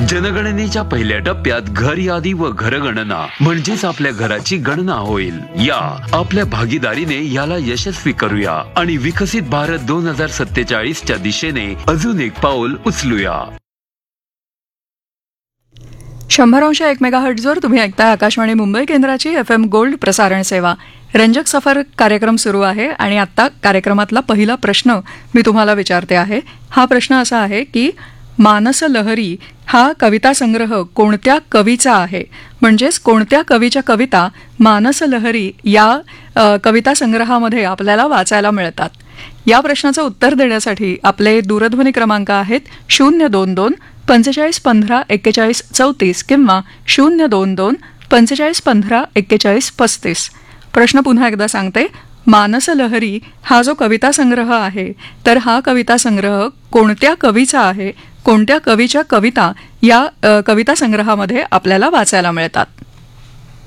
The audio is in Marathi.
जनगणनेच्या पहिल्या टप्प्यात घर यादी व घरगणना म्हणजेच आपल्या घराची गणना होईल. या आपल्या भागीदारीने याला यशस्वी करूया आणि विकसित भारत 2047च्या दिशेने अजून एक पाऊल उचलूया. 100.1 मेगाहर्ट्झवर तुम्ही ऐकताय आकाशवाणी मुंबई केंद्राची FM गोल्ड प्रसारण सेवा. रंजक सफर कार्यक्रम सुरू आहे आणि आता कार्यक्रमातला पहिला प्रश्न मी तुम्हाला विचारते आहे. हा प्रश्न असा आहे की मानस लहरी हा कविता संग्रह कोणत्या कवीचा आहे? म्हणजेच कोणत्या कवीच्या कविता मानस लहरी या कविता संग्रहामध्ये आपल्याला वाचायला मिळतात. या प्रश्नाचं उत्तर देण्यासाठी आपले दूरध्वनी क्रमांक आहेत 022 45 15 41 34 किंवा 022 45 15 41 35. प्रश्न पुन्हा एकदा सांगते. मानस लहरी हा जो कविता संग्रह आहे तर हा कविता संग्रह कोणत्या कवीचा आहे? कोणत्या कवीच्या कविता या कविता संग्रहामध्ये आपल्याला वाचायला मिळतात?